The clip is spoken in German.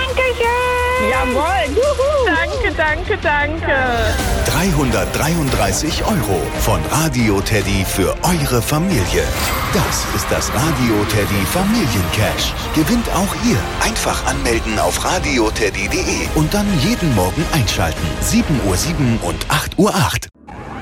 Dankeschön. Jawohl. Juhu. Danke. 333 € von Radio Teddy für eure Familie. Das ist das Radio Teddy Familiencash. Gewinnt auch ihr. Einfach anmelden auf radioteddy.de und dann jeden Morgen einschalten. 7:07 und 8:08 Uhr.